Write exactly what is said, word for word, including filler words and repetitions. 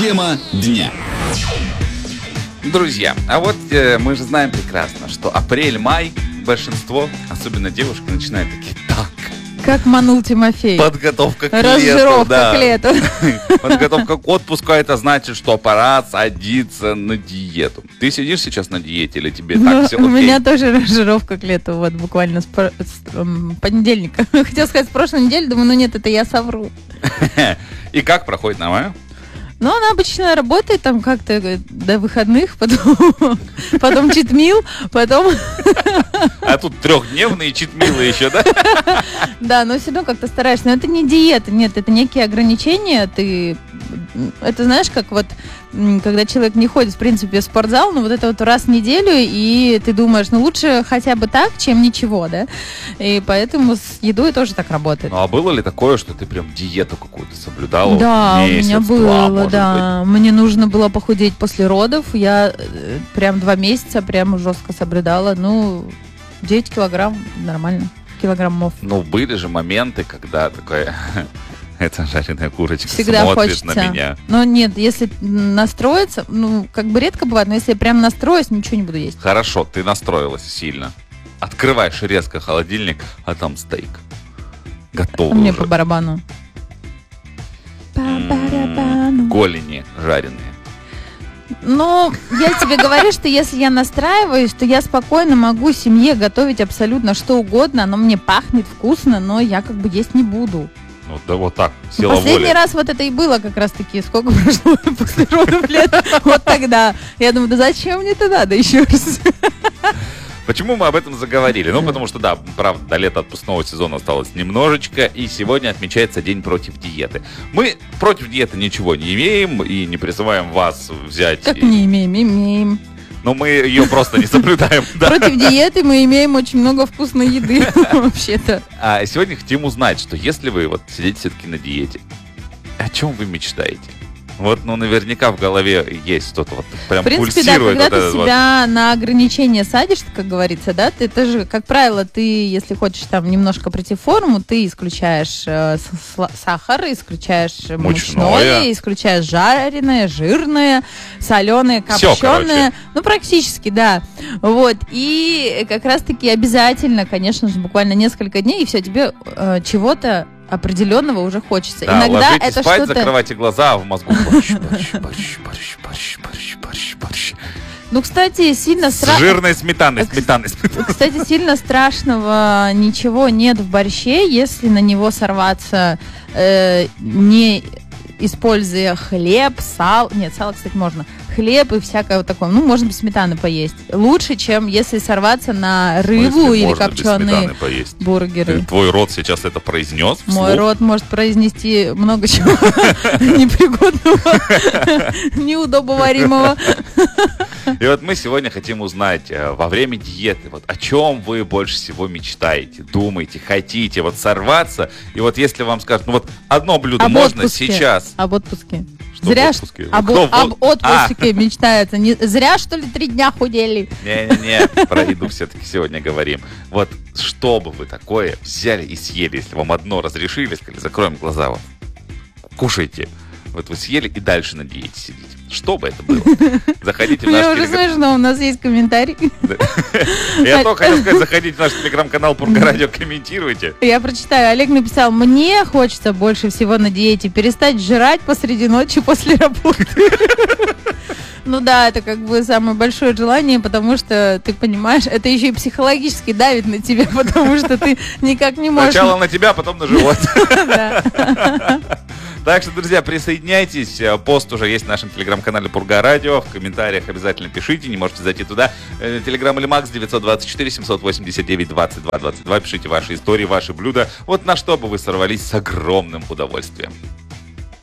Тема дня. Друзья, а вот э, мы же знаем прекрасно, что апрель-май большинство, особенно девушки, начинают такие: так, как манул Тимофей. подготовка к лету. Разжировка Да. к лету. Подготовка к отпуску, это значит, что пора садиться на диету. Ты сидишь сейчас на диете или тебе Ну, так все у окей? меня тоже разжировка к лету, вот буквально с, пор- с, эм, понедельника. Хотела сказать с прошлой недели, думаю, ну нет, это я совру. И как проходит, нормально? Но она обычно работает там как-то э, до выходных, потом, потом читмил, потом... А тут трехдневные читмилы еще, да? Да, но все равно как-то стараешься. Но это не диета, нет, это некие ограничения. Ты, это знаешь, как вот, м, когда человек не ходит, в принципе, в спортзал, ну вот это вот раз в неделю, и ты думаешь, ну лучше хотя бы так, чем ничего, да? И поэтому с едой тоже так работает. Ну а было ли такое, что ты прям диету какую-то соблюдала? Да, у Месяц, меня два, было, может да. Мне нужно было похудеть после родов. Я э, прям два месяца прям жестко соблюдала. Ну, девять килограмм, нормально. Килограммов. Ну, были же моменты, когда такая... Это жареная курочка, Всегда смотришь хочется. на меня. Но нет, если настроиться, ну, как бы редко бывает, но если я прям настроюсь, ничего не буду есть. Хорошо, ты настроилась сильно. Открываешь резко холодильник, а там стейк. Готов Мне уже. по барабану. По барабану. Голени жареные. Но я тебе говорю, что если я настраиваюсь, то я спокойно могу семье готовить абсолютно что угодно. Оно мне пахнет вкусно, но я как бы есть не буду. Ну, да вот так, Ну, сила последний воли. раз вот это и было как раз-таки, сколько прошло после родов лет, вот тогда. Я думаю, да зачем мне это надо еще раз? Почему мы об этом заговорили? Ну, потому что, да, правда, до лета отпускного сезона осталось немножечко, и сегодня отмечается День против диеты. Мы против диеты ничего не имеем и не призываем вас взять... Как и- не имеем, имеем. Но мы ее просто не соблюдаем. да. Против диеты мы имеем очень много вкусной еды, вообще-то. А сегодня хотим узнать, что если вы вот сидите все-таки на диете, о чем вы мечтаете? Вот, ну, наверняка в голове есть что-то вот прям В принципе, да, пульсирует. когда вот ты этот вот. себя на ограничения садишь, как говорится, да, ты тоже, как правило, ты, если хочешь там немножко прийти в форму, ты исключаешь э, с- сла- сахар, исключаешь Мучное. мучное, исключаешь жареное, жирное, соленое, Всё, копченое. короче. Ну, практически, да. Вот. И как раз-таки обязательно, конечно же, буквально несколько дней, и все, тебе э, чего-то определенного уже хочется. Да, Иногда ложитесь это спать, что-то... закрывайте глаза, а в мозгу борщ, борщ, борщ, борщ, борщ, борщ, борщ, борщ. Ну, кстати, сильно С страшно. жирной сметаной, сметаной, сметаной. Кстати, сильно страшного ничего нет в борще, если на него сорваться, э, не используя хлеб, сал. Нет, сало, кстати, можно. Хлеб и всякое вот такое. Ну, можно без сметаны поесть. Лучше, чем если сорваться на рыбу Если или можно без копченые сметаны поесть. бургеры. Ты- Твой рот сейчас это произнес вслух? Мой рот может произнести много чего непригодного, неудобоваримого. И вот мы сегодня хотим узнать э, во время диеты, вот о чем вы больше всего мечтаете, думаете, хотите вот сорваться. И вот если вам скажут, ну вот одно блюдо Об можно отпуске. сейчас. Об отпуске. Что Зря в ш- отпуске? об, Кто в об от- отпуске мечтается. Не, зря, что ли, три дня худели. Не-не-не, про еду все-таки сегодня говорим. Вот что бы вы такое взяли и съели, если вам одно разрешили, сказали, закроем глаза, вот, кушайте. Вот вы съели и дальше на диете сидите. Что бы это было? Заходите в Мне наш уже телеграм. смешно, у нас есть комментарий. Я только хотел сказать, заходите в наш телеграм-канал Пурга Радио, комментируйте. Я прочитаю. Олег написал: мне хочется больше всего на диете перестать жрать посреди ночи после работы. Ну да, это как бы самое большое желание, потому что ты понимаешь, это еще и психологически давит на тебя, потому что ты никак не можешь... Сначала на тебя, потом на живот. Да. Так что, друзья, присоединяйтесь. Пост уже есть в нашем телеграм-канале Пурга Радио. В комментариях обязательно пишите. Не можете зайти туда. Телеграм или Макс девятьсот двадцать четыре семьсот восемьдесят девять двадцать два двадцать два. Пишите ваши истории, ваши блюда. Вот на что бы вы сорвались с огромным удовольствием.